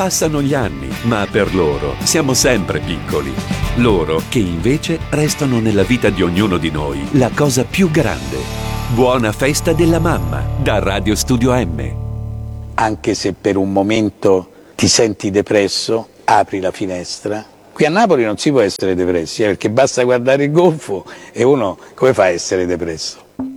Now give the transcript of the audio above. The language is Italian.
Passano gli anni, ma per loro siamo sempre piccoli. Loro che invece restano nella vita di ognuno di noi la cosa più grande. Buona festa della mamma da Radio Studio M. Anche se per un momento ti senti depresso, apri la finestra. Qui a Napoli non si può essere depressi, perché basta guardare il golfo e uno come fa a essere depresso?